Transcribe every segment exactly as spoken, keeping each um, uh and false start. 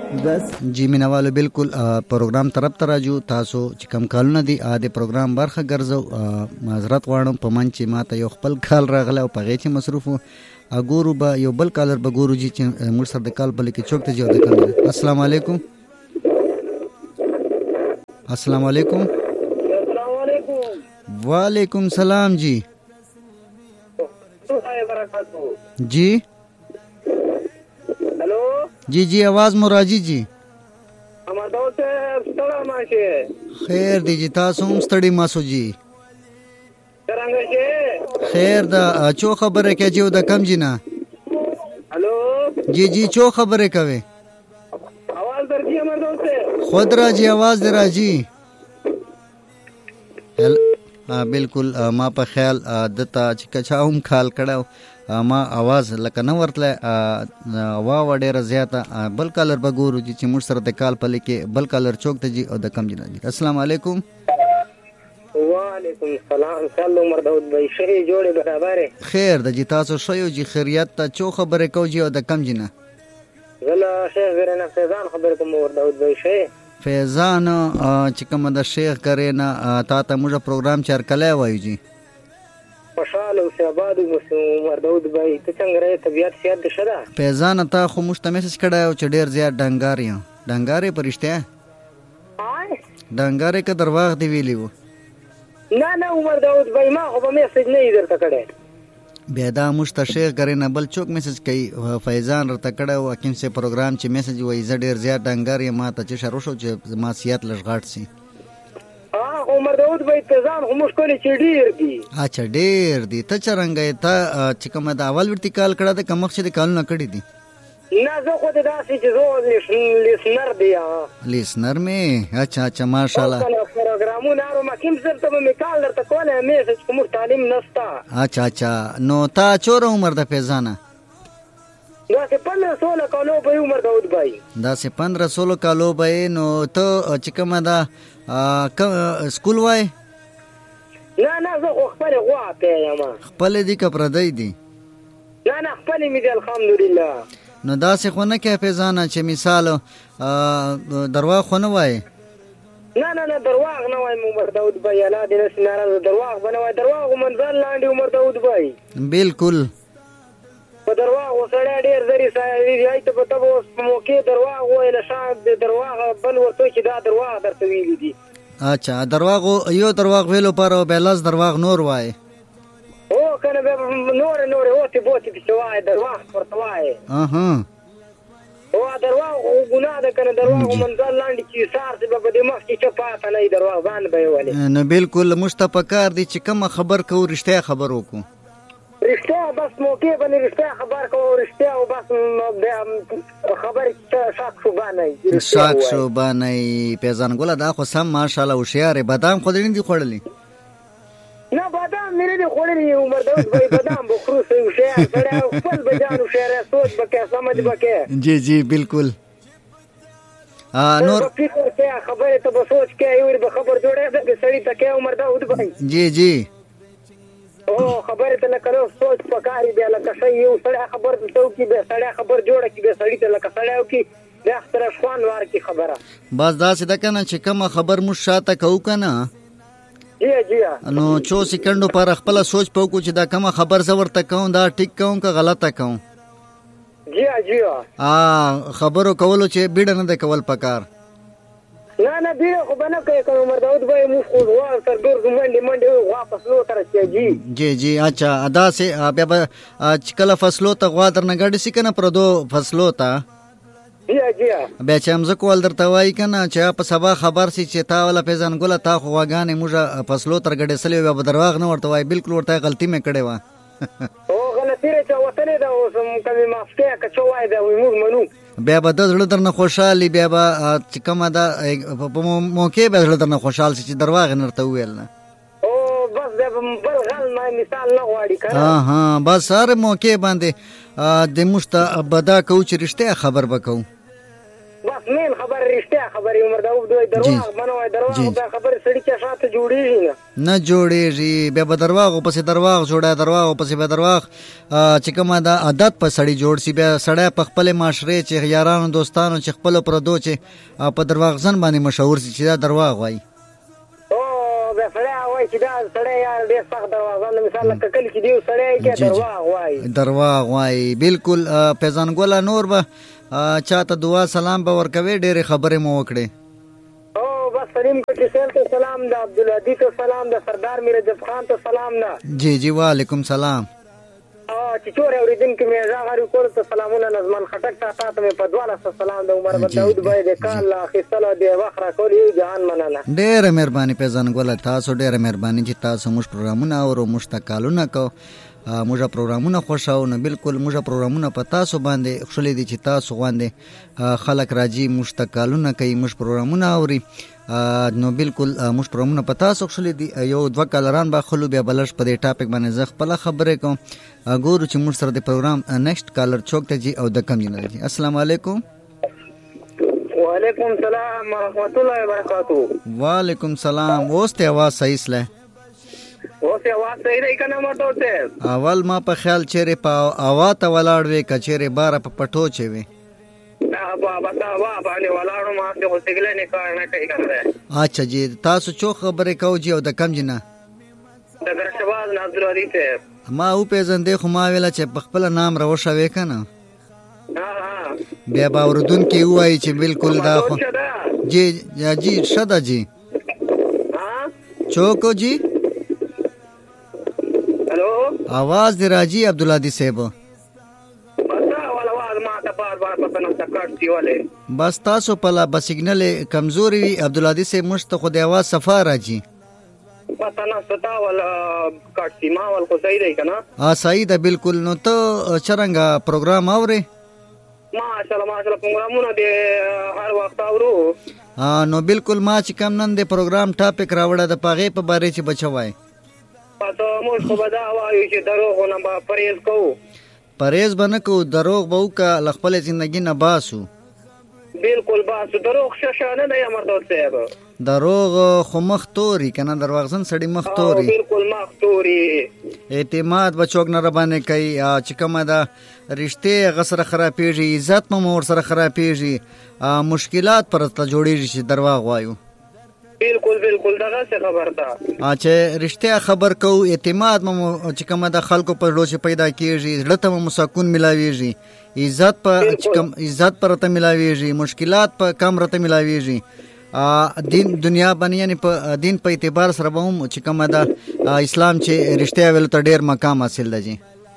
بس جی مینوالو بالکل پروګرام طرف ته راځو. تاسو چې کم کالونه دي د پروګرام برخه ګرځو. معذرت غواړم په من چې ما ته یو خپل کال راغلی او په هغې چې مصروف و. ګورو به یو بل کالر به ګورو جي چې موږ سره د کال په لیکې چوک ته جي او د کال. السلام علیکم. السلام علیکم. السلام علیکم. وعلیکم سلام جی. جی हेलो जी जी आवाज मुराजी जी. हमारे दोस्त ستړی ماشه خیر دی جی تاسو هم ستړي ماسو جی. څنګه چې خیر دا چو خبره کې جو د کم جنا. हेलो جی جی چو خبره کوي आवाज درځي हमारे दोस्त خود راځي आवाज درځي. ها بالکل ما په خیال دته چې کچا هم خال کړه ما आवाज لکه نه ورتله وا و ډیره زیاته. بل کالر به ګورو چې موږ سره د کال په لیکې بل کالر چوک ته جي او د کم جنا جي. السلام علیکم. وعلیکم السلام. سلام عمر داود بھائی شری جوړه برابر خیر د جی تاسو شیو جی خیریت ته چو خبره کو جي او د کم جنا. زلا شیخ ورنه فیضان خبر کوم عمر داود بھائی شی فیضان چې کوم د شیخ کرے نه تا ته موږ پروګرام چار کله وایو جی. خوشاله او آباد عمر داود بھائی ته څنګه رې طبيعت سیادت شدا. فیضان ته خو مشت میسج کړه چې ډیر زیات ډنګار یم. ډنګارې پرشته آی ډنګارې که درواغ دی ویلی وو. نه نه عمر داود بھائی ما خو به میسج نه درته کړه. بیا دا مشت شیخ کرے نه بل چوک میسج کوي فیضان رته کړه او کوم څه پروګرام چې میسج وای ز ډیر زیات ډنګار یم. ما ته چې شروع شو چې ما سیات لږغاټ سي. عمر داود بھائی تزان خو مشکل چې ډیر دي. اچھا ډیر دي. ته چرنګې ته چې کوم د اول ورتی کال کړه د کمخ چې د کال نه کړی دي. نه زه خو د داسې چې زه لیسنر دی. لیسنر می اچھا اچھا ماشاءالله. پروګرامونه رو ما کوم څه ته مې کال درته کوله میسج کوم تعلیم نستا. اچھا اچھا نو تا چور عمر د فیضانه دا سه پندرہ سولہ کالو به عمر داود بھائی. دا سه پندرہ سولہ کالو به نو ته چې کوم دا سکول وای. نه نه زه خو خپل غوا ته یم. خپل دي که پردی دي؟ نه نه خپل مې دي الحمدلله. نو دا سه خو نه کې فیضانه چې مثال درواغ خو نه وای. نه نه نه درواغ نه وایم عمر داود بھائی. الله دې نس ناراضه درواغ بنوي. درواغ منځل لاندې عمر داود بھائی. بالکل په درواغ وسړی ډیر زری سایي ته په تاسو موکي درواغ وای نه شاد درواغ بل ورته چې دا درواغ درته ویل دي. اچھا درواغ یو درواغ ویلو پر او بلز درواغ نور وای. او کنه به نور نور اوتی بوتی په وای درواغ ورته وای. اها او درواغ ګناه ده کنه. درواغ منځل لاندې چې سار څه به د مخ کې چپاته نه درواغ ځان به ویلي. نه بالکل مشتپکار دي چې کوم خبر کو رښتیا خبر وکړو. رښتیا بس موقع باندې رښتیا خبر کو رښتیا او بس خبر شاک شو باندې شاک شو باندې پیزان ګل دا خو سم ماشاءالله هوښیار. بادام خو دې نه دي خوړلي؟ نه بادام مې نه دي خوړلي عمر داود بھائی. بادام بخروس هوښیار سره خپل بجان هوښیار سوچ بکې سمجھ بکې. جی جی بالکل. نور فکر کې خبره ته به سوچ کې یو به خبر جوړه ده سړی ته کې عمر داود بھائی. جی جی او خبره ته لکه سوچ پکاري به لکه شی یو سړی خبر ته کی به سړی خبر جوړه کی به سړی ته لکه سړی او کی د اختر خوان وار کی خبره. بس دا څه د کنه چې کوم خبر مو شاته کو کنه. جی جی نو چو سکندو پر خپل سوچ پوکو چې دا کوم خبر زور ته کوم دا ټیک کوم که غلطه کوم. جی جی ا خبرو کولو چې بیډ نه د کول پکار. نه نه بیره خو بنه کوي کوم عمر داود بھائی مو خو واه تر ګور منډي منډي واپس لو تر چې جی جی جی اچھا ادا سے بیا چکل فصلو ته غوا در نه غړي سي کنه پر دو فصلو ته. جی جی بیا چې هم زکو ول درته وای کنه چې په سبا خبر سي چې تا ولا پیزان ګل تا خو واغانې موږ فصلو تر غړي سلې بیا درواغ نه ورته وای. بالکل ورته غلطي مې کړې و. او غلطی چې وته دا اوس کمه مافته کچوای دا موږ منو. بیا به د زړه درنه خوشحالي بیا به چې کومه دا په موقع به زړه درنه خوشحال شي چې درواغ نه ورته وویل نه. او بس دا بل غل ما مثال نه غواړي کنه. ها ها بس هر موقع باندې د مشت بدا کو چې رښتیا خبر وکاو. بس مين خبر خبر رښتیا خبرې عمر داوود دوی درواغ منوي درواغ دا خبره سړی چې شاته جوړیږي نه نه جوړیږي بیا به درواغ پسې درواغ جوړه درواغ پسې به درواغ چې کومه دا عادت په سړی جوړ شي بیا سړی په خپل معاشره چې یارانو دوستانو چې خپل پردو چې په درواغزن باندې مشهور شي چې دا درواغ وایي او به سړی وایي چې دا سړی یار ډېر سخت درواغزن مثال لکه کله چې دی سړی کې درواغ وایي درواغ وایي بالکل فیضان ګله نور به چاته دعا سلام به ورکوي ډېرې خبرې مو وکړې او بس سلیم کوټي سیل ته سلام ده عبدالهادي ته سلام ده سردار میر جب خان ته سلام ده جی جی وعلیکم سلام او چې چور اوریدونکو مې زاغری کول ته سلامونه نظمان خټک ته تاسو مې په دواله سلام ده عمر داوود بای د کال اخیستله دی وخره کول یو جهان مننه ډېره مهرباني فیضان ګله تاسو ډېره مهرباني چې تاسو موږ پروګرامونه اورو موږ ته کالونه کو موږ پروګرامونه خوښاو نو بالکل موږ پروګرامونه په تاسو باندې خوشاله دي چې تاسو غواندې خلک راځي موږ ته کالونه کوي موږ پروګرامونه اوري نو بالکل موږ پروګرامونه په تاسو خوشاله دي یو دوه کالران به خلو بیا بلش په دې ټاپک باندې زه خپل خبرې کوم ګورو چې موږ سره د پروګرام نیکسټ کالر چوک ته جی او د کم جنرال جی السلام علیکم وعلیکم السلام ورحمۃ اللہ وبرکاتہ وعلیکم السلام اوس ته आवाज صحیح سله اوس आवाज صحیح دی کنه ماته ته اول ما په خیال چیرې په اوا ته ولاړ وې کچېره بار په پټو چي وې دا بابا دا بابا باندې ولاړو ما ته وسګل نه کار نه کوي کنه اچھا جی تاسو چو خبرې کوو جی او د کم جنا د ګرشواز عبدالهادي ته ما او پیژندې خو ما ویل چې په خپل نام راوښوي کنه ها بیا با اردن کې وایي چې بالکل دا خو جی جی شدا جی ها چوکو جی हेलो आवाज दे राजी अब्दुल्लादी साहब बता वाला आवाज ما ته بار بار پته نه تکړتی والے بس تاسو په لا بس سیګنل کمزوري وي عبدالعزيز سے مشت خو د आवाज صفا راځي پته نه ستا ولا کټی ما ول خو صحیح دی کنه ها صحیح ده بالکل نو ته چرنګا پروګرام اوري ماشاءالله ماشاءالله پروګرامونه دی هر وخت اورو ها نو بالکل ما چې کم نن د پروګرام ټاپک راوړه د پاغه په باره چې بچوای پته موږ خو به دا وایو چې دروغ نه به پرهیز کوو پرهیز به نه کوو دروغ به وکړه له خپلې زندګي نه باسو بالکل باسو دروغ ښه شی نه دی امرداد صاحب دروغ خو مخ توري که نه درواغزن سړي مخ توري بالکل مخ توري اعتماد به څوک نه راباندې کوي چې کومه ده رښتې هغه سره خرابېږي عزت مو ورسره خرابېږي مشکلات پر ته جوړېږي چې درواغ وایو بالکل بالکل دغه څه خبر ده چې رښتیا خبر کو اعتماد مو چې کومه د خلکو په لوچ پیدا کیږي زړه ته مو سکون ملاويږي عزت په کم عزت پر ته ملاويږي مشکلات په کم رته ملاويږي دین دنیا باندې یعنی په دین په اعتبار سره به هم چې کومه د اسلام چې رښتیا ویل ته ډیر مقام حاصل دی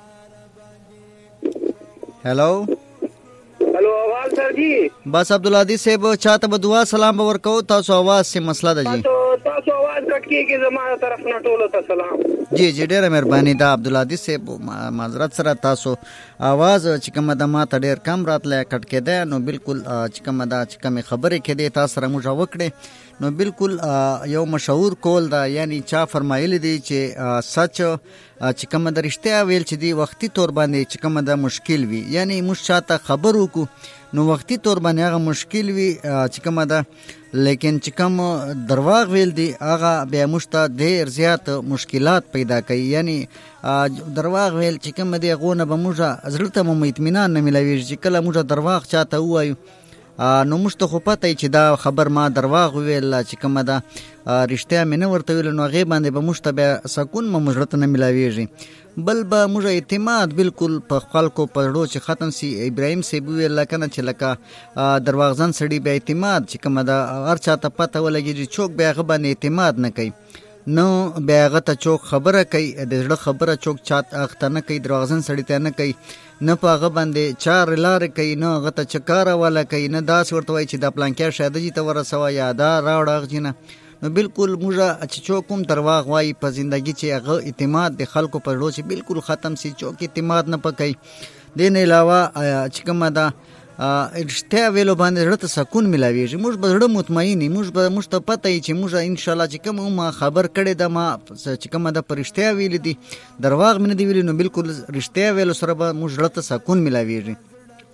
هلو हेलो आवाज सर जी बस अब्दुल्लादी साहब चाहते به दुआ सलाम به ورکو تاسو आवाज سے مسله ده جی تاسو आवाज کټ کیږي زموږ طرف نه ټولو ته سلام جی جی ډیره مهرباني ده عبدالعزيز صاحب معذرت سره تاسو आवाज چې کومه د ما ته ډیر کم راتله کټ کېده نو بالکل چې کومه دا چې کومه خبره کېده تاسو سره موږ وکړه نو بالکل یو مشهور کول دا یعنی چا فرمایلی دی چې سچ چې کومه د رښتیا ویل چې دی وختي تور باندې چې کومه د مشکل وي یعنی موږ چاته خبر وکړو نو وختي تور باندې هغه مشکل وي چې کومه ده لیکن چې کوم درواغ ویل دی هغه بیا موږ ته ډېر زیات مشکلات پیدا کوي یعنی درواغ ویل چې کوم دی غونه به موږ زړه ته مو اطمینان نه ملوي چې کله موږ درواغ چاته وایو نو موږ ته خو پته چې دا خبر ما درواغ ویل چې کومه ده رښتیا مې نه ورته ویل نو هغې باندې به موږ ته بیا سکون مو زړه ته نه ملاویږي بل به موږ اعتماد بالکل په خلکو په زړو چې ختم سي ابراهیم صاحب ویل کنه چې لکه درواغزن سړي بیا اعتماد چې کومه ده هر چاته پته ولګي چې څوک بیا هغه باندې اعتماد نه کوي نو بیا هغه ته څوک خبره کوي د زړه خبره څوک چاته اخته نه کوي درواغزن سړي ته نه کوي نه په هغه باندې چار لارې کوي نه هغه ته چکاره والا کوي نه داسې ورته وایي چې دا پلانکیا شادجي ته ورسوه یا دا راوړه هغه نه نو بالکل موږ چې څوک هم درواغ وایي په زندګي چې هغه اعتماد د خلکو په زړه چې بالکل ختم سي څوک اعتماد نه پکوي دې نه علاوه چې کومه ده رښتیا ویلو باندې زړه ته سکون ملاویږي موږ به زړه مطمئن یو موږ به موږ ته پته وي چې موږ انشاءالله چې کوم ما خبر کړی ده ما چې کومه ده په رښتیا ویلي دي درواغ مې نه دي ویلي نو بالکل رښتیا ویلو سره به موږ زړه ته سکون ملاویږي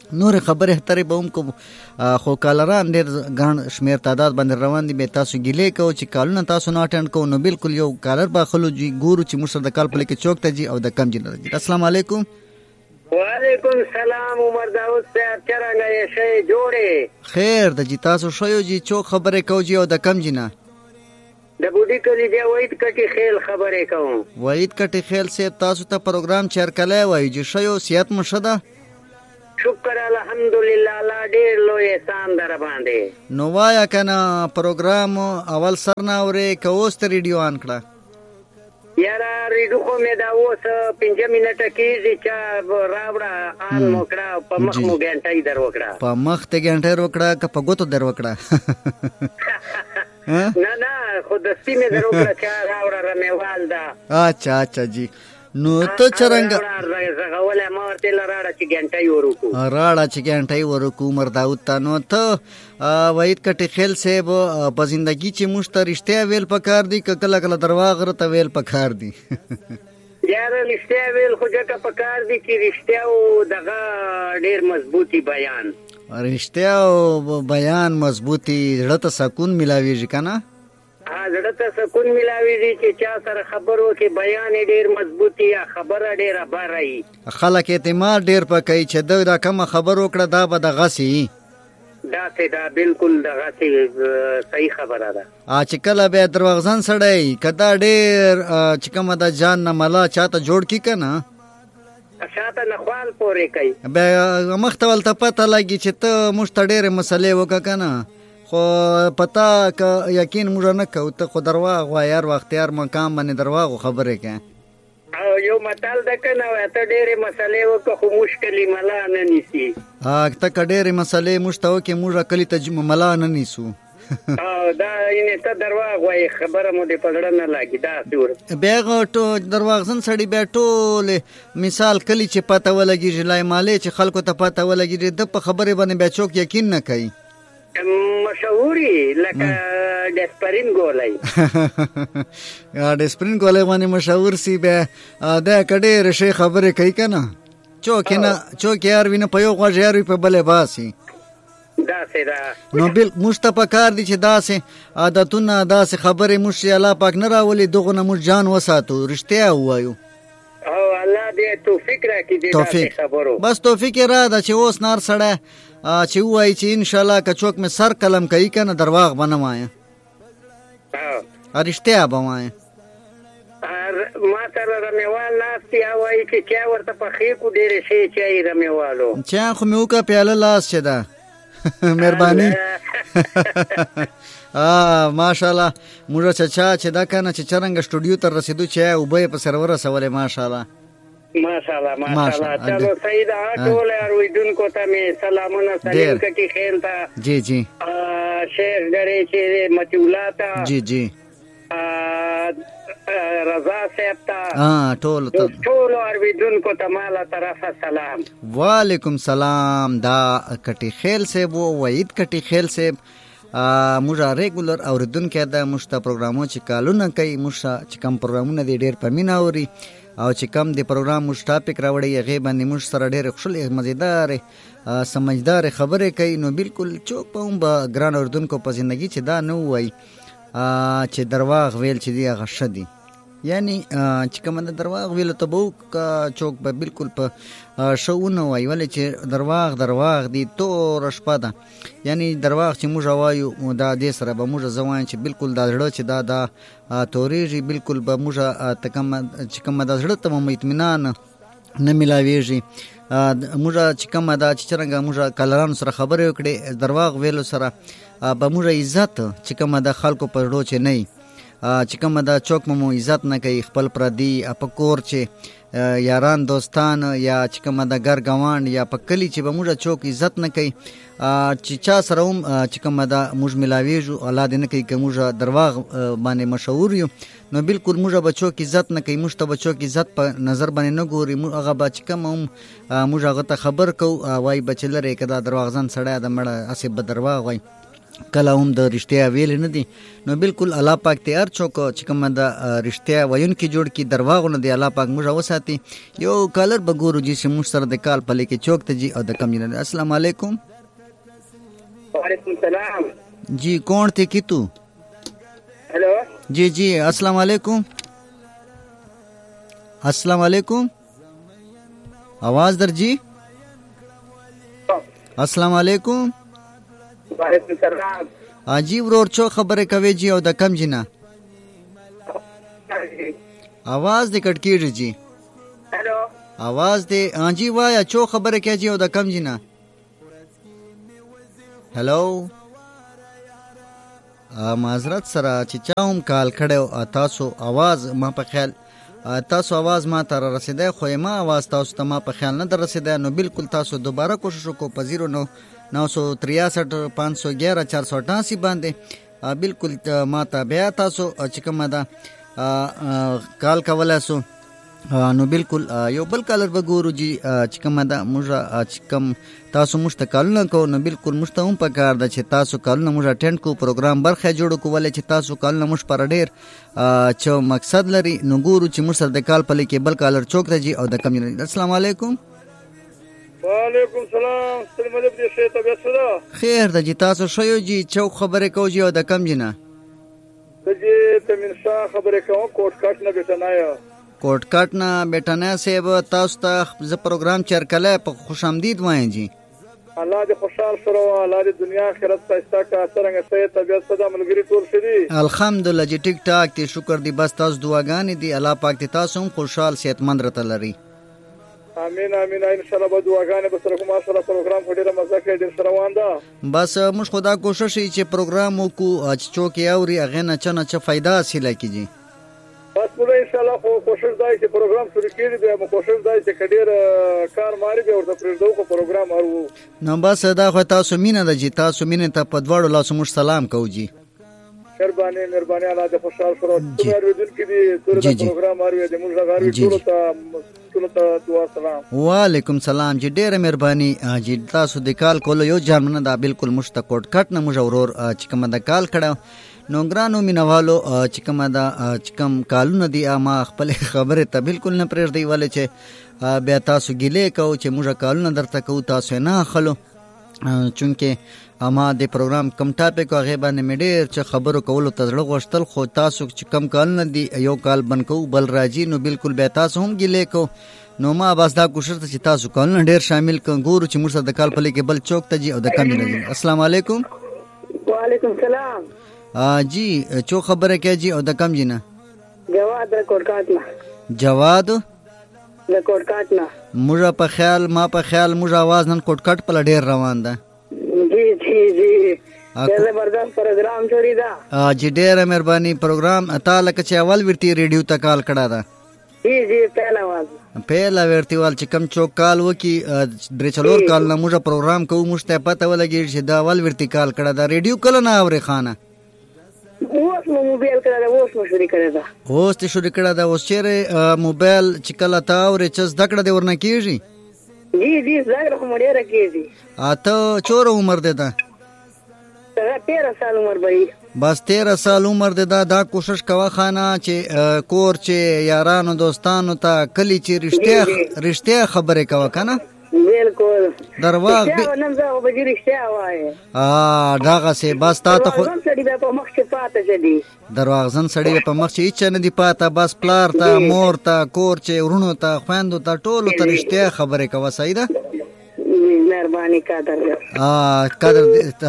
نور خبره ترې به هم کوم خو کالران ډېر ګڼ شمېر تعداد باندې روان دي. به تاسو ګیلې کوو چې کالونه تاسو نه اټینډ کوو، نو بالکل یو کالر به خلو جي ګورو چې موږ سره د کال په لیکې چوک ته جي او د کم جي نه راځي. السلام علیکم. وعلیکم سلام عمر داود صاحب، څرنګه یې شی جوړې؟ خیر د جی تاسو شیو جی چوک خبرې کوو جی او د کم جی نه د بوډي کلی دی وحید کټي خیل خبرې کوم. وحید کټي خیل صاحب تاسو ته پروګرام چرکلای وای جی شیو صحت مشده؟ شکر الحمدلله، الله ډېر لوی احسان در باندې. نو وایا کنه پروګرام اول سر نه اورې که اوس ته ریډیو آن کړه؟ یاره ریډیو خو مې دا اوس پنځه منټه کېږي چې راوړه آن مو کړه، په مخ مو ګنټۍ در وکړه. په مخ ته ګنټۍ وکړه که په ګوتو در وکړه؟ نه نه خو دستي مې در وکړه چې راوړه رمیوال ده. اچھا اچھا جی. نو ته څرنګه زغوله ما ورته راړه چې ګنټۍ ورکو راړه چې ګنټۍ ورکو عمر داود ته. نو ته وحید کټي خیل صاحب په زندگی چې موږ ته رښتیا ویل پکار دي که کله کله درواغ راته ویل پکار دي؟ یاره رښتیا ویل خو ځکه پکار دي چې رښتیا او دغه ډېر مضبوطي بیان رښتیا او بیان مضبوطي زړه ته سکون ملاویږي که نه؟ زړه ته سکون ملاویږي چې چا سره خبر وکړي بیان یې ډېر مضبوط یا خبره ډېره باره وي. خلک اعتماد ډېر په کوي چې ده دا کومه خبر وکړه دا به دغسې وي. داسې دا بالکل دغسې صحیح خبره ده. چې کله بیا درواغجن سړی که دا ډېر چې کومه ده جان نه ملا چاته جوړ کړي که نه شاته نه خوال پورې کوي، بیا مخته ولته پته لګي چې ته موږ ته ډېرې مسلې وکړه که نه. خو پتا که یقین موږ نه کوو ته خو درواغ وایې، هر وخت هر مقام باندې درواغو خبرې کوې. او یو متل ده که نه وایه ته ډېرې مسلې وکړه خو موږ کلي ملا نه نیسي. ته که ډېرې مسلې موږ ته وکړې موږ کلي ته ملا نه نیسو. او دا یعنې ته درواغ وایې خبره مو دې په زړه نه لګي داسې ور بیا هغه درواغجن سړي بیا ټولې مثال کلي چې پته ولګېږي لایمالې چې خلکو ته پته ولګېږي د په خبرې باندې بیا څوک یقین نه کوي. مشهوري لکه ډسپرین ګولۍ ډسپرین ګولۍ باندې مشهور سی بیا دا که ډېرې ښې خبرې کوي که نه چوک نه چوک یار وي نه په یو غوږ یار وي په بلې باسي. داسې ده. نو بل موږ ته پکار دي چې داسې عادتونه داسې خبرې موږ چې الله پاک نه راولي دغو نه موږ جان وساتو، رښتیا ووایو. او الله دې توفیق راکړي دې داسې خبرو. بس توفیق یې را ده چې اوس نار سړی چې ووایي چې انشاءالله که څوک مې سر قلم کوي که نه درواغ به نه وایم، رښتیا به وایم. ما سره رمیوال ناست دی وایي چې چا ورته پخې کړو ډېرې ښې چای رمیوالو. چا خو مې وکړه پیاله لاس چې ده مهرباني. ماشاءالله موږ چچا چې دا که نه چې څرنګه سټوډیو ته رسېدو چای اوبه یې پسې راورسولې ماشاءالله ماشاءالله ماشاءالله. چلو صحیح ده. ټول اورېدونکو ته مې سلامونه سلیم کټي خیل ته جی جی شیخ ډرې چې متي الله ته جی جی رضا صاحب ته ټولو ته ټولو اورېدونکو ته ما له طرفه سلام. وعلیکم سلام. دا کټي خیل صاحب و وحید کټي خیل صاحب موږ ریګولر اورېدونکی ده. موږ ته پروګرامونه چې کالونه کوي موږ چې کوم پروګرامونه دي ډېر په مینه اوري او چې کم د پروګرام موږ ټاپک راوړی هغې باندې موږ سره ډېرې ښکلې مزیدارې سمجھدارې خبرې کوي. نو بالکل څوک به هم به ګران اورېدونکو په زندګي چې دا نه ووایي چې درواغ ویل چې دی هغه ښه دي، یعنی چې کومه د درواغ ویلو ته به څوک به بالکل په ښه ونه وایي، ولې چې درواغ درواغ دی توره شپه ده. یعنی درواغ چې موږ وایو دا دې سره به موږ زه وایم چې بالکل دا زړه چې دا دا تورېږي، بالکل به موږ ته کومه چې کومه دا زړه ته مو اطمینان نه میلاویږي. موږ چې کومه دا چې څرنګه موږ کالرانو سره خبرې وکړې درواغ ویلو سره به موږ عزت چې کومه د خلکو په زړو چې نه وي، چې کومه دا څوک مو عزت نه کوي خپل پردي په کور چې یاران دوستان یا چې کومه د ګر ګاونډ یا په کلي چې به موږ څوک عزت نه کوي چې چا سره هم چې کومه دا موږ ملاویږو الله دې نه کوي که موږ درواغ باندې مشهور یو نو بالکل موږ به څوک عزت نه کوي، موږ ته به څوک عزت په نظر باندې نه ګوري. هغه به چې کوم هم موږ هغه ته خبر کوو وایي به چې لرې که دا درواغجن سړی د مړه هسې به درواغ وایي کله هم د رښتیا ویل نه دي. نو بالکل الله پاک ته هر څوک چې کوم د رښتیا ویونکي جوړ کی درواغ نه دی الله پاک موږ وساتي. یو کالر به ګورو چې موږ سره د کال په لیکي چوک ته جی او د کم جن. السلام علیکم. وعلیکم السلام. جی کون تھے کی تو؟ हेलो जी जी अस्सलाम वालेकुम. अस्सलाम वालेकुम. आवाज दर जी. अस्सलाम वालेकुम. वालेकुम सलाम. आजी ورور چو خبره کوي جی او د کم جنا आवाज دې کټ کیږي جی. हेलो आवाज دې آجی وایا چو خبره کوي جی او د کم جنا. هلو معذرت سره چې چاوم کال کړو تاسو आवाज ما په خیال تاسو आवाज ما ته رسیدای خو ما आवाज تاسو ته ما په خیال نه در رسیدای. نو بالکل تاسو دوباره کوشش وکړو په زیرو نو نو سو تریاسٹھ پانچ سو گیارہ چار سو اٹھاسی باندې بالکل ما ته بیا تاسو چې کومه ده کال کولای سو. نو بالکل یو بل کالر به ګورو جی چې کومه ده موږ چې کوم تاسو موږ ته کالونه کو. نو بالکل موږ ته هم په کار ده چې تاسو کالونه موږ اټینډ کو پروګرام برخه جوړ کو ولې چې تاسو کالونه موږ پر ډیر چې مقصد لري. نو ګورو چې موږ سره د کال په لیکي بل کالر چوک ته جی او د کم. السلام علیکم. وعلیکم السلام. سلام علیکم شیخ طبیعت سره خیر ده جی تاسو شوی جی چوک خبره کو جی او د کم جنا جی تمن شاه خبره کوم کوټ کټ نه بتنایا کوټ کټ نه بیٹانه صاحب تاسو ته ز پروګرام چرکله په خوش آمدید وایي جی. الله دې خوشحال سره الله دې دنیا آخرت پستا کا څنګه سه طبيعت صدا ملګری ټول شدي الحمدلله جی ټیک ټاک ته شکر دی. بس تاسو دعاګانې دی الله پاک دې تاسو هم خوشحال صحتمند رته لري. امين امين ان شاء الله به دعاګانې به سره کوم سره پروګرام ډېر مزه کوي ډېر سره وانده. بس موږ خدا کوشش یې چې پروګرام وکړو چې چوکي اوري هغه نه چنه چې फायदा حاصله کیږي. بس موږ ان شاء الله خو کوشش دای چې پروګرام شروع کړي بیا مو کوشش دای چې کډیر کار ماري به ورته پرېږدو کو پروګرام ارو. نو بس دا خو تاسو مینه ده جی تاسو مینه ته په دواړو لاسو موږ سلام کوو جی. مهرباني مهرباني الله دې خوشحال سره څومره ورودل کې دي ټول پروګرام ارو دې موږ غواړو ټول ته ټول ته دعا سلام. وعلیکم سلام جی ډېر مهرباني جی تاسو د کال کولو یو جامنه دا بالکل مشتقوټ کټ نه موږ ورور چې کوم د کال کړه. نو ګرانو مینوالو چې کومه ده چې کوم کالونه دي ما خپل خبره ته بالکل نه پرېږدي ولې چې بیا تاسو ګیلې کوو چې موږ کالونه درته کوو تاسو نه اخلو چونکې ما د پروګرام کم ټاپک هغه باندې مې ډېر چې خبرو کولو ته زړه غوښتل خو تاسو چې کم کالونه دي یو کال بند کوو بل راځي نو بالکل بیا تاسو هم ګیلې کوو. نو ما بس دا کوشش ته چې تاسو کالونه ډېر شامل کړو ګورو چې موږ سره د کال په لیکي بل چوک ته جي او د کم نه. السلام علیکم. وعلیکم السلام. جی چو خبره کې جی او د کم جنا جواد د کوټکاټ نه جواد د کوټکاټ نه موږ په خیال ما په خیال موږ आवाज نن کوټکاټ په ډیر روان ده. جی جی جی زبردست پروګرام جوړی دا جی ډیره مهرباني. پروګرام تعالی که چې اول ورتی ریډیو ته کال کړه دا جی جی پہلا आवाज پہلا ورتیوال چې کم چوک کال وکي درې چلور کال نه موږ پروګرام کوو موږ ته پته ولګي چې دا اول ورتی کال کړه دا ریډیو کله نه اوري خانه اوس مو موبایل کړه دا اوس مو شروع کړه دا اوس ته شروع کړه دا اوس چیرې موبایل چې کله تا اوري چې زده کړه دی ورنه کیږي. جی جی زده کړه مو ډیره کیږي. اته چور عمر دی دا تیرہ سال عمر بھائی بس تیرہ سال عمر دی دا دا کوشش کوه خانه چې کور چې یارانو دوستانو ته کلی چې رښتیا رښتیا خبره کوه کنه بالکل درواغ به نن زه به رښتیا وایي ا داغه سه بس تا ته خو سړی په مخ کې پاته شدي درواغزن سړی په مخ کې هیڅ نه دی پاته بس پلار ته مور ته کور چې ورونو ته خويندو ته ټولو ته رښتیا خبره کوه صحیح ده. مهرباني قدر ا قدر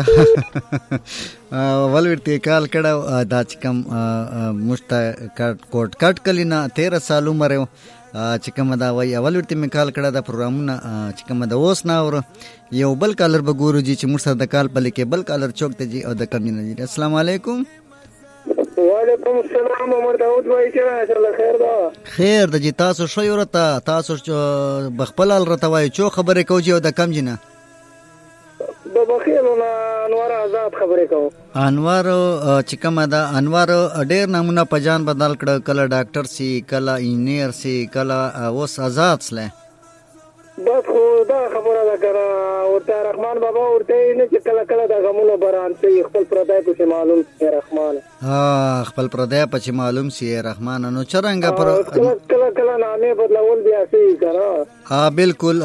ولورتي کال کړه دا چې کوم مشت کوټ کټ کلینا تیرہ سال عمر چې کوم دا وای اول ورته می کال کړه دا پروګرامونه چې کوم دا اوس نه اور یو بل کالر به ګورو جی چې موږ سره د کال په لیکه بل کالر چوک ته جی او د کم نه جی. السلام علیکم. وعلیکم السلام عمر داود وای چې ان شاء الله خیر ده خیر د جی تاسو شو ورته تاسو بخپل رته وای چې خبره کو جی او د کم جنا د بخیلونه انوار آزاد خبره کو انوار چې کومه دا انوار ډېر نمونه پجان بدل کړ کله ډاکټر سی کله انجینیر سی کله اوس آزاد سله بس خو دا خبره ده کنه ورته رحمان بابا ورته نه چې کله کله د غمونو باران شي خپل پردای په معلوم شي رحمان ها خپل پردای په معلوم شي رحمان نو چرنګ پر کله کله کله نامې بدلول بیا شي کنه ها بالکل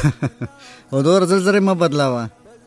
او دور زلزلې ما بدلاوه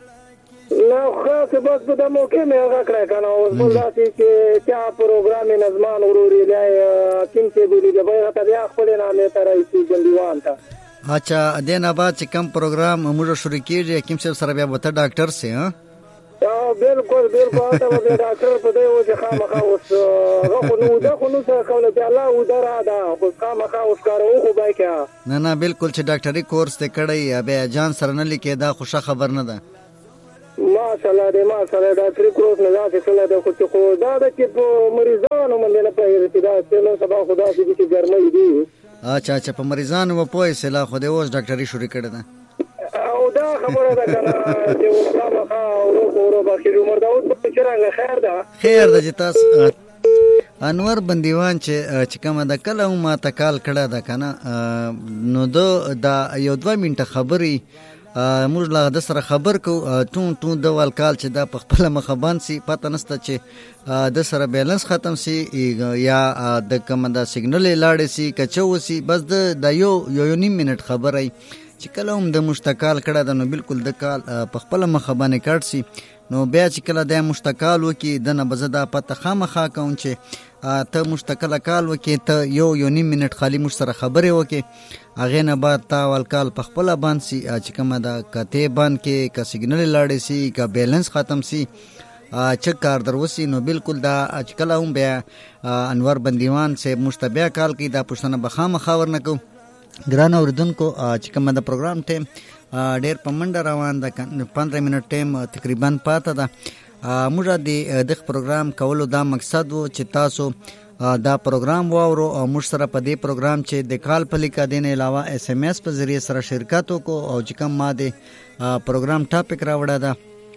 نو خاص بس په دمو کې مې هغه کړی کنه اوس بل داسې چې چا پروګرام نظمان وروري لای کوم چې ګولې د بیا ته بیا خپل نامې ته راځي ګندوان ته اچھا دینه بعد چې کم پروګرام موږ شروع کیږي کوم څه سره بیا وته ډاکټر سي ها اه بالکل بالکل دا به ډاکټر په دې وجه خامخا اوس غو نو دا خو نو څه کوله چې الله و درا دا خو خامخا اوس کارو خو بای کیا نه نه بالکل چې ډاکټري کورس ته کړی بیا جان سره نه لیکي دا خوشا خبر نه ده ماشاءالله دې ماشاءالله ډاکټري کورس نه ځاتې څه ده خو خو دا د چې په مریضانو باندې نه پېږي چې دا څه سبا خدا دې چې ګرمي دي اچھا اچھا په مریضانو و پوي سلا خو دې اوس ډاکټري شروع کړه ده او دا خبره ده کنه چې وسامخه او ورو بخیر عمر دا اوس په چرنګ خیر ده خیر ده چې تاسو انور بندیوان چې چې کومه د کله ما تکال کړه ده کنه نو دو دا یو دوه منټه خبري موږ لا د سره خبر کو ټون ټون د وال کال چې دا په خپل مخبان سي پته نسته چې د سره بیلانس ختم سي یا د کوم دا سیګنل لاړ سي کچو سي بس د یو یو نیم منټ خبرای چې کله هم د مشتقال کړه د نو بالکل د کال په خپل مخبانه کړ سي نو بیا چې کله د مشتقال وکي د نه بزدا پته خامخا کون چې ته مشتقل کال وکي ته یو یو نیم منټ خالی مش سره خبره وکي اغه نه بعد تا ول کال په خپل باندې سي چې کومه دا کته باندې کې کا سیګنل لاړ سي کا بیلانس ختم سي چې کار دروسی نو بالکل دا اجکل هم بیا انور بندیوان سے مشتبه کال کې دا پښتنه بخامه خبر نکو ګران اوردونکو چې کومه دا پروګرام ټیم ډیر پمنډ روان ده پندرہ منټ ټیم تقریبا پاته ده موږ د دغه پروګرام کولو دا مقصد وو چې تاسو دا پروګرام واورو او موږ سره په دې پروګرام چې د کال په لیکا دین علاوه اس ام اس په ذریعہ سره شرکت وکړو او چې کوم ما د پروګرام ټاپک راوړا ده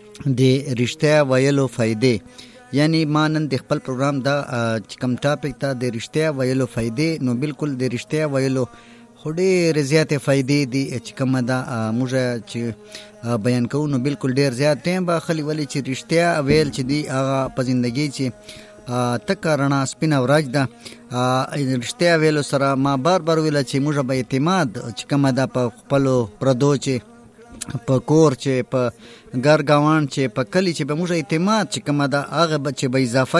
د رښتیا ویلو فائدې یعنی ما نن د خپل پروګرام دا چې کوم ټاپک ته د رښتیا ویلو فائدې نو بالکل د رښتیا ویلو خوري زیاتې فائدې دي چې کوم دا موږ چې بیان کوو نو بالکل ډیر زیات ټیم به خلی ولی چې رښتیا ویل چې دی هغه په ژوندۍ چې تکرنا سپینا ورځ ده رښتیا ویلو سره ما بار بار ویل چې موږ به اعتماد چې کوم دا په خپل پردو چې په کور چې په ګر گاوان چې په کلی چې به موږ اعتماد چې کوم دا هغه بچ به اضافه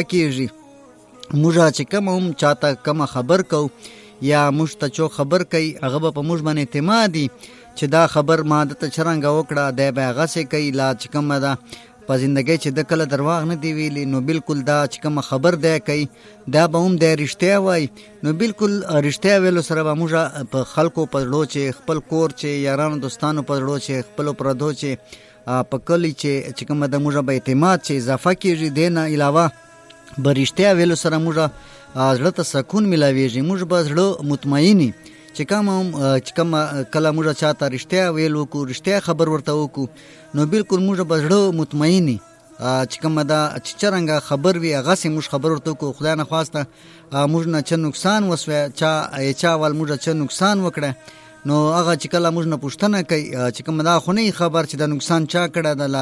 کیږي موږ چې کوم هم چاته کوم خبر کو یا موږ ته چو خبر کوي هغه په موږ باندې اعتمادي چې دا خبر ما د ته چرنګ وکړه د به هغه سي کوي لا چې کوم دا په ژوندۍ چې د کله درواغ نه دی ویلي نو بالکل دا چې کوم خبر دی کوي دا به هم د رښتیا وای نو بالکل رښتیا ویلو سره به موږ په خلکو په لړو چې خپل کور چې یارانو دوستانو په لړو چې خپل پردو چې په کلی چې چې کوم د موږ به اعتماد چې اضافه کیږي دینه علاوه به رښتیا ویلو سره موږ زړه ته سکون ملاویږي موږ به زړه مطمئنی چې کوم چې کوم کله موږ چاته رښتیا ویلو کو رښتیا خبر ورته وکړو نو بالکل موږ به زړه مطمئنی چې کوم دا چې څنګه خبر وي هغه سي موږ خبر ورته کو خدای نه خواسته موږ نه چې نقصان وسوي چا چا ول موږ چې نقصان وکړه نو هغه چې کله موږ نه پوښتنه کوي چې کوم دا خو نه خبر چې دا نقصان چا کړه د لا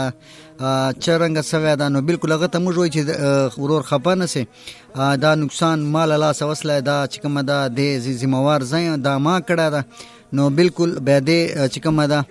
چرنګ سوي دا نو بالکل هغه ته موږ وایي چې ورور خپه نه سي دا نقصان مال لاس وسله دا چې کوم دا د ذمہوار ځای دا ما کړه دا نو بالکل به دې چې کوم دا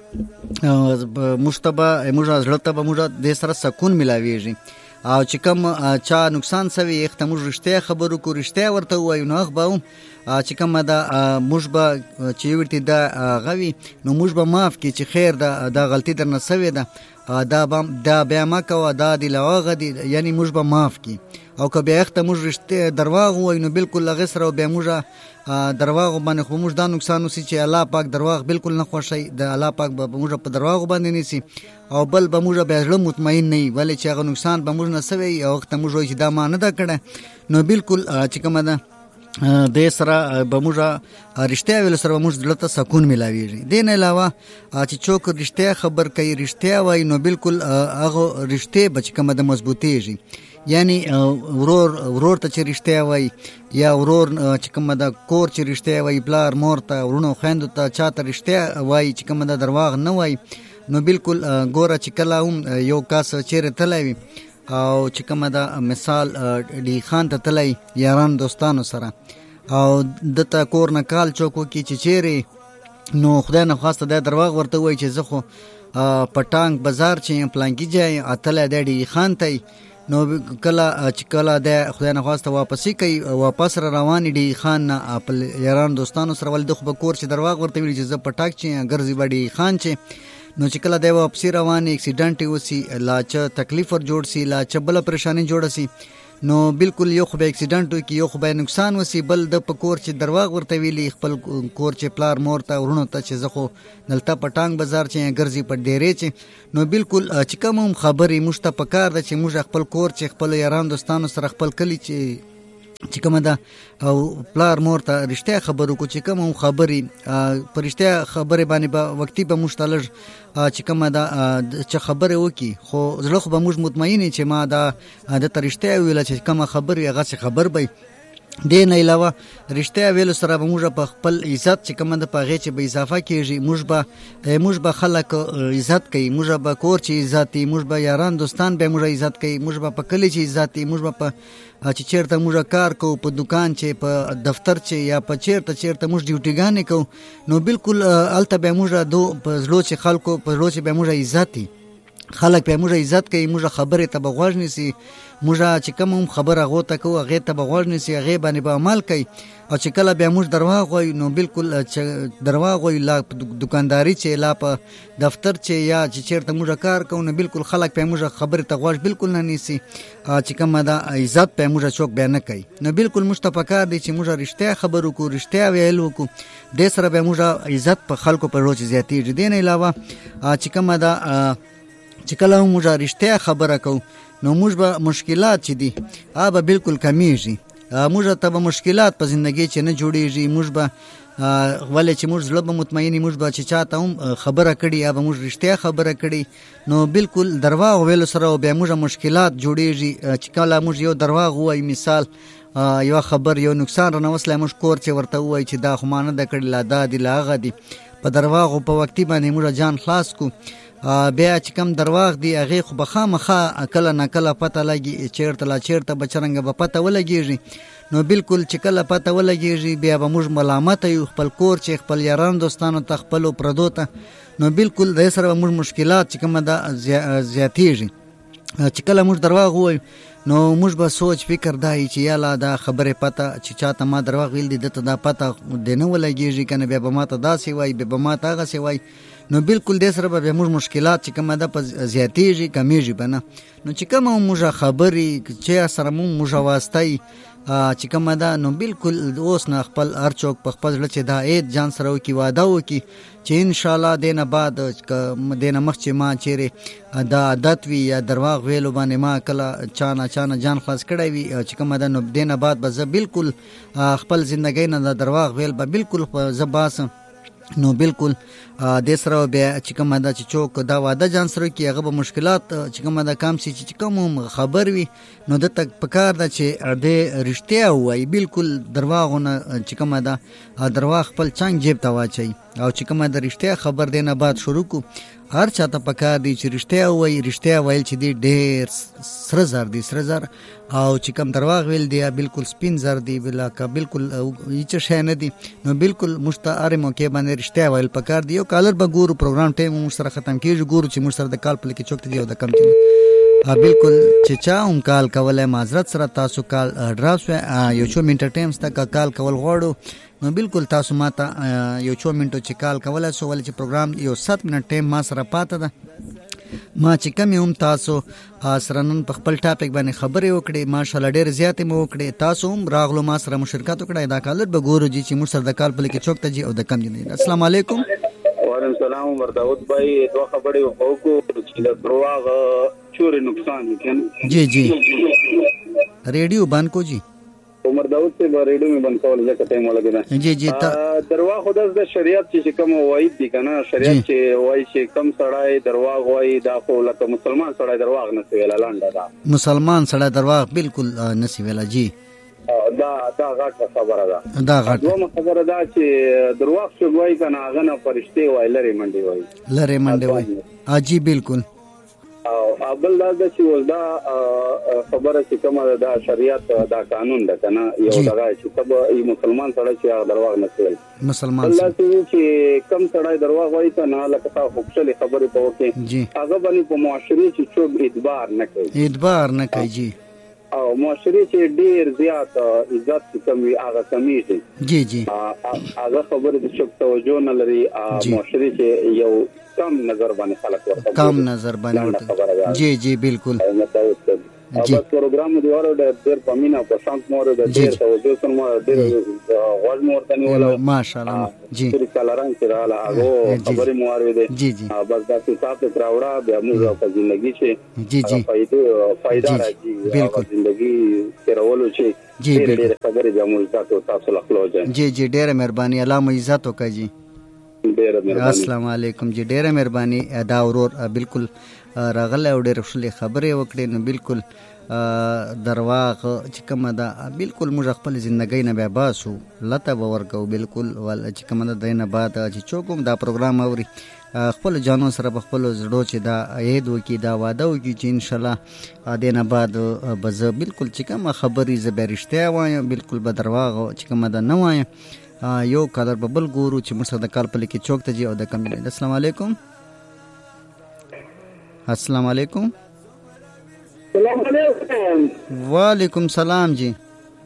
مشتبه موږ زړه ته موږ د سره سکون ملاويږي او چې کوم چا نقصان سوي یخته موږ رښتیا خبرو کو رښتیا ورته وایو نو هغه چې کوم دا موږ به چې ورته دا غوي نو موږ به معاف کی چې خیر دا دا غلطی درنه سوي ده دا دا بیا ما کوه دا دی لغه دی یعنی موږ به معاف کی او که بیا یخته موږ رښتیا درواغ وایو نو بالکل لغه سره بیا موږ درواغ باندې خو موږ دا نقصان وسی چې الله پاک درواغ بالکل نه خوښي د الله پاک به موږ په درواغ باندې نيسي او بل به موږ به ځل مطمئن نه ولی چې هغه نقصان به موږ نه سوي او وخت موږ چې دا ما نه دا کړه نو بالکل چې کومه ده د سره به موږ رښتیا ویل سره موږ دلته سکون ملاويږي دین علاوه چې څوک رښتیا خبر کوي رښتیا وای نو بالکل هغه رښتیا بچ کومه د مضبوطیږي یعنی ورور ورور ته چې رښتیا وای یا ورور چې کومه د کور چې رښتیا وای پلار مور ته ورونو خویندو ته چاته رښتیا وای چې کومه د درواغ نه وای نو بالکل ګوره چې کله هم یو کاس چیرې تللی وي او چې کومه د مثال ډي خان ته تللی یاران دوستانو سره او دته کور نه کال چوک وکړي چې چیرې نو خدای نه خواسته دا درواغ ورته وای چې زه خو پټانګ بازار چې پلانکی ځای اتلی د ډي خان ته نو کله چې کله د خدای نه خواسته واپسې کوي واپس را روان ډي خان نه خپل یاران دوستانو سره ولې د خو به کور چې درواغ ورته ویلي چې زه پټاک چې ګرځي به ډي خان چې نو چې کله دی واپسې روان اکسیډنټ یې وسي لا چې تکلیف ور جوړ سي لا چې بله پریشاني جوړه سي نو بالکل یو خو به اکسیډنټ وکړي یو خو به نقصان وسي بل د په کور چې درواغ ورته ویلي خپل کور چې پلار مور ته ورونو ته چې زه خو دلته پټانګ بازار چې ګرځي په ډیرې چې نو بالکل چې کوم هم خبرې موږ ته پکار ده چې موږ خپل کور چې خپل یاران دوستانو سره خپل کلی چې چې کومه ده او پلار مور ته رښتیا خبرو کو چې کوم هم خبرې په رښتیا خبرې باندې به وقتي به موږ ته لږ چې کومه ده چې خبرې وکړي خو زړه خو به موږ مطمئن چې ما دا د ته رښتیا ویله چې کومه خبرې هغسې خبر به دې نه علاوه رښتیا ویلو سره به موږ په خپل عزت چې کومه ده په هغې چې به اضافه کېږي موږ به موږ به خلک عزت کوي موږ به کور چې عزت کوي موږ به یاران دوستان به موږ عزت کوي موږ به په کلي چې عزت کوي موږ به په چې چیرته موږ کار کوو په دکان چې په دفتر چې یا په چیرته چیرته موږ ډیوټیګانې کوو نو بالکل هلته به موږ دو په زړو چې خلکو په زړو چې به موږ عزت وي خلک به موږ عزت کوي موږ خبرې ته به غوږ نیسي موږ چې کوم هم خبره هغو ته کوو هغې ته به غوږ نیسي هغې باندې به عمل کوي او چې کله بیا موږ درواغ وایو نو بالکل درواغ وایو لا په دکانداري چې لا په دفتر چې یا چې چیرته موږ کار کوو نو بالکل خلک به موږ خبرې ته غوږ بالکل نه نیسي چې کومه ده عزت به موږ څوک بیا نه کوي نو بالکل موږ ته پکار دی چې موږ رښتیا خبر وکړو رښتیا ویل وکړو دې سره به موږ عزت په خلکو په روچ زیاتېږي دې نه علاوه چې کومه ده چې کله هم موږ رښتیا خبره کوو نو موږ به مشکلات چې دي هغه به بالکل کمیږي موږ ته به مشکلات په زندګۍ چې نه جوړېږي موږ به ولې چې موږ زړه به مطمئني موږ به چې چاته هم خبره کړي یا به موږ رښتیا خبره کړي نو بالکل درواغ ویلو سره بیا موږ مشکلات جوړېږي چې کله موږ یو درواغ ووایو مثال یو خبر یو نقصان رانه وسلی موږ کور چې ورته ووایو چې دا خو ما نه ده کړې لا دا دي لا هغه دي په درواغو په وقتي باندې موږ جان خلاص کو بیا چې کم درواغ دی هغې خو به خامخا کله نه کله پته لګي چیرته لا چیرته به څرنګه به پته ولګېږي نو بالکل چې کله پته ولګېږي بیا به موږ ملامته یو خپل کور چې خپل یاران دوستانو ته خپلو پردو ته نو بالکل د سره به موږ مشکلات چې کومه ده زیاتېږي چې کله موږ درواغ ووایو نو موږ به سوچ فکر دا چې یاله دا خبرې پته چې چاته ما درواغ ویل دي دته دا پته دې نه ولګېږي که نه بیا به ما ته داسې وایي بیا به ما ته هغسې وایي نو بالکل دې سره به بیا موږ مشکلات چې کومه ده په زیاتېږي کمیږي به نه نو چې کومه موږ خبرې چې سره مو موږ واسطه چې کومه ده نو بالکل اوس نه خپل هر څوک په خپل زړه چې دا عید ځان سره وکړي واده وکړي چې انشاءالله دې نه بعد دې نه مخکې ما چیرې دا عادت وي یا درواغ ویلو باندې ما کله چا نه چا نه جان خلاص کړی وي چې کومه ده نو دې نه بعد به زه بالکل خپل زندګۍ نه د درواغ ویل به بالکل زه باسم نو بالکل دې سره بیا چې کومه ده چې څوک دا واده جان سره کړي هغه به مشکلات چې کومه ده کم شي چې کوم خبر وي نو دته پکار ده چې دې رښتیا ووایي بالکل درواغونه چې کومه ده درواغ خپل چانګ جیب ته واچوي او چې کومه ده رښتیا خبر دی نه بعد شروع کو هر چاته پکار دی چې رښتیا ووایي رښتیا ویل چې دی ډېر سره زر دی سره زر او چې کوم درواغ ویل دی بالکل سپین زر دی بلکه بالکل هیڅ شی نه دی نو بالکل موږ ته هرې موقع باندې رښتیا ویل پکار دی یو کالر به ګورو پروګرام ټایم موږ سره ختم کېږي ګورو چې موږ سره د کال په لیکې چوک دی او د کم چې بالکل چې چا هم کال کولی معذرت سره تاسو کال ډراپ شوی یو څو منټه ټایم شته که کال کول غواړو نو بالکل تاسو ما ته یو څو منټو چې کال کولی شو ولې چې پروګرام یو سات منټ ټایم ما سره پاته ده ما چې کم هم تاسو سره نن په خپل ټاپک باندې خبرې وکړې ماشاءالله ډېر زیاتې مو وکړې تاسو هم راغلو ما سره مشارکت وکړئ دا کالر به ګورو جي چې موږ سره د کال په لیکې چوک ته جي او د کم جي السلام علیکم وعلیکم السلام عمر داود بھائی دوه خبرې وکړو چې د درواغ چورې نقصان وکړي جی جی ریډیو بند کو جی عمر داود مرتاوت سے ریډیو می بند کول ځکه ټایم ولګیدا جی جی درواغ خدای د شریعت چې کوم وایي دي کنه شریعت چې وایي چې کم سړی درواغ وایي دا خو لکه مسلمان سړی درواغ نه ویل لاندې دا مسلمان سړی درواغ بالکل نسی ویل جی دا دا غټه خبره ده دا غټه دوه خبره ده چې درواغ څوک وایي کنه هغه نه فرشتي وایي لری منډي وایي لری منډي وایي اجي بالکل او بل دا چې ولدا خبره چې کومه دا شریعت دا قانون ده کنه یو دغه چې تب ای مسلمان سره چې درواغ نه کوي مسلمان الله چې کم سره درواغ وایي کنه لکه تاسو خوشاله خبره پوهه هغه باندې په معاشري چې څوک اعتبار نه کوي اعتبار نه کوي جی او معاشري چې ډیر زیات عزت کوي هغه کمیږي جی جی هغه خبره چې څوک توجه نه لري معاشري چې یو کم نظر باندې خلک ورته کم نظر باندې جی جی بالکل جی پروګرام دی ورو د ډیر پمینا په شانت مور د ډیر توجه سره مور ډیر غوږ مور تني ولا ماشاءالله جی ډیر کلران چې رااله هغه خبرې مور دی جی جی بس دا څه ته تراوړه بیا موږ په ژوندۍ کې جی جی فائدې فائدہ راځي بالکل ژوندۍ تیرولو چې جی ډیر خبرې به موږ تاسو له خپل ځای جی جی ډیر مهرباني الله مو عزت وکړي جی السلام علیکم جی ډیره مهرباني دا ورور بالکل راغله او ډیره خپل خبرې وکړې نو بالکل درواغ چې کومه ده بالکل موږ خپل ژوندۍ نه بیا باسو لته به ورکو بالکل ول چې کومه ده دینه بعد چې چوکم دا پروګرام اوري خپل جانو سره په خپل زړه چې دا عید وکي دا واده وکي چې ان شاء الله دینه بعد به بالکل چې کومه خبرې زبرشته وایم بالکل به درواغ چې کومه ده نه وایم یو کالر په بل ګورو چې موږ سره د کال په لکه چوک ته جي او د کم السلام علیکم السلام علیکم السلام علیکم وعلیکم سلام جی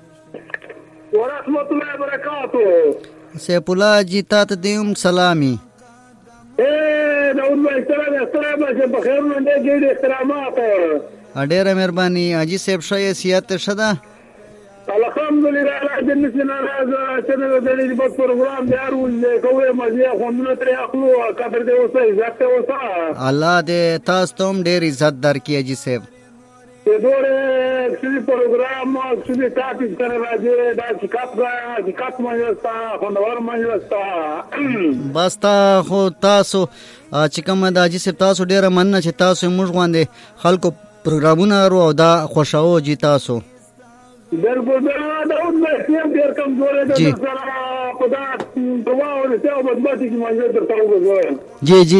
ورحمت الله وبرکاته سیف الله جی تاسو دیم سلامي اے داود بھائی سلام السلام علیکم بخیر منډه کې احترامات ډېره مهرباني اجي سیف شای سیادت شدا الحمدلله على جنسنا هذا سنه د دې په پروګرام دی ارول کوه مزه خوندونه تر اخلو قدر دې اوسه عزت اوسه الله دې تاسو ته ډېر عزت درکړي اجي سیف په دوره چې پروګرام چې تاسو سره راځي دا چې کاپه چې کاپ مې وستا خوندور مې وستا بس تا خو تاسو چې کوم د اجي سیف تاسو ډېر مننه چې تاسو موږ باندې خلکو پروګرامونه ورو دا خوشاو جی تاسو بالکل دا داود مې سیم ډیر کمزور دی سره په دا دوا او څه بدبختي کې مونږ درته وګورم جی جی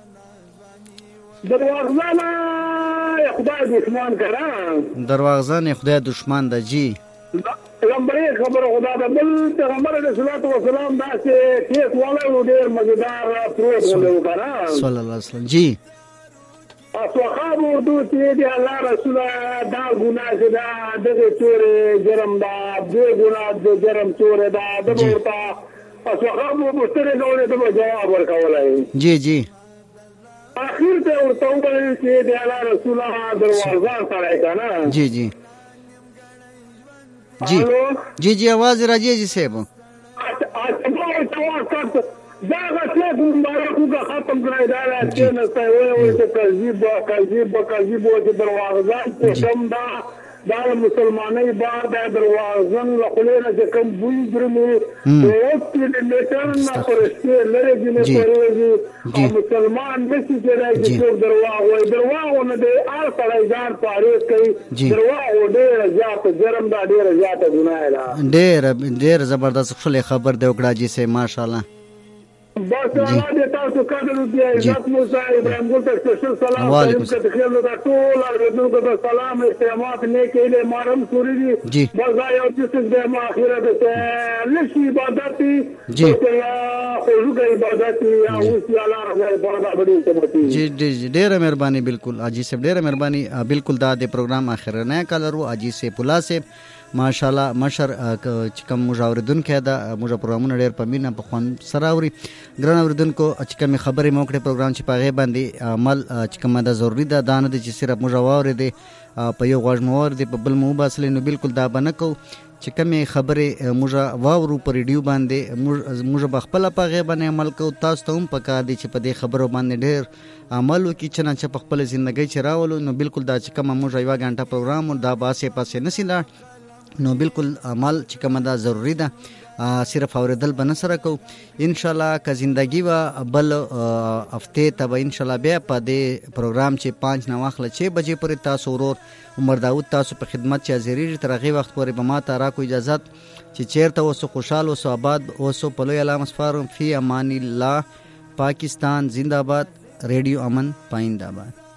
دروازه خدای دشمن کړه دروازه خدای دشمن ده جی پیغمبر خبر خدا د بل پیغمبر علیه الصلاۃ والسلام دا چې کیس والو ډیر مزیدار پروت وکړه صلی الله علیه وسلم جی اصحاب اردو چې دی الله رسول دا ګناه چې دا دغه چورې جرم دا دغه ګناه د جرم چورې دا د ورته اصحاب مستری ډول ته جواب ورکولای جی جی اخر ته ورته وایي چې دی الله رسول دروازه سره کنه جی جی جی جی جی आवाज راځي جی صاحب دا غټه مبارکو کا ختم کړی دا چې نه ستای وای چې کذیب کذیب کذیب او دروازه ته کوم دا دا مسلمانۍ بار دا دروازه له خلینو چې کوم بوی درمو او چې د میټر نه پرسته لري چې پرېږي مسلمان مشي چې راځي چې دروازه وای دروازه نه دی آل سړی ځان پاره کوي دروازه ډېر زیات جرم دا ډېر زیات ګناه ده ډېر ډېر زبردست خبر دی وکړه جی سه ماشاءالله بس الله دې تاسو قدر وکړي عزت موسی ابراهيم ګل ته سلام علیکم ته خیر له ټول ارغدو ته سلام احترامات نه کېله مارم سوري دي بس یو څه دې ما اخیره ته لشي عبادت جی خو عبادت او سي الله رحمت برابر جی جی ډېر مهرباني بالکل اجي سه ډېر مهرباني بالکل دا د پروګرام اخر نه کالرو اجي سه پولا سه ماشاءالله مشر چې کوم مجاوردون کې دا موږ پروګرامونه ډېر په مینا په خوان سره اوري ګران اوردونکو چې کوم خبرې موکړه پروګرام چې پاغه باندې عمل چې کومه دا ضروری ده دا نه چې صرف موږ واوري دي په یو غوږ مور دي په بل مو باسل نو بالکل دا بنکو چې کوم خبرې موږ واورو په ریډیو باندې موږ بخپل پاغه باندې عمل کو تاسو ته هم پکار دي چې په دې خبرو باندې ډېر عمل وکړي چې نه چې په خپل ژوندۍ چراولو نو بالکل دا چې کوم موږ یو غنټه پروګرام دا باسه پاسه نسیلا نو بالکل عمل چې کومه دا ضروری ده، صرف اوریدل به نه سره کو. ان شاء الله که زندگی و بل هفته ته به ان شاء الله بیا په دې پروګرام چې پنځ نه واخله چې بجې پورې تاسو ورور عمر داود تاسو په خدمت چې حاضرېږي. تر هغې وخت پورې به ما ته راکو اجازت چې چیرته اوسو، خوشحال اوسو، آباد اوسو. په لوی الله مسپارم. فی امان الله. پاکستان زندہ باد. ریډیو امن پاینده آباد.